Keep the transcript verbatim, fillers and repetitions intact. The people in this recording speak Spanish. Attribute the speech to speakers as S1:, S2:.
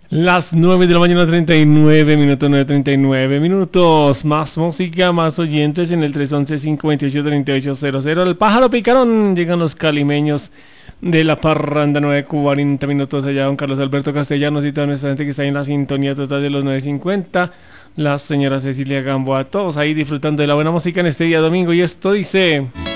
S1: Las nueve de la mañana, treinta y nueve minutos, nueve treinta y nueve minutos. Más música, más oyentes en el tres once, cinco veintiocho, treinta y ocho cero cero. El pájaro picarón, llegan los calimeños de la parranda. Nueve cuarenta minutos allá, don Carlos Alberto Castellanos y toda nuestra gente que está en la sintonía total de los nueve cincuenta. La señora Cecilia Gamboa, todos ahí disfrutando de la buena música en este día domingo. Y esto dice...